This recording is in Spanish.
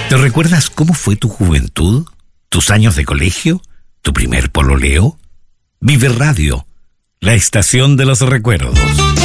¿Te recuerdas cómo fue tu juventud? ¿Tus años de colegio? ¿Tu primer pololeo? Vive Radio, la estación de los recuerdos.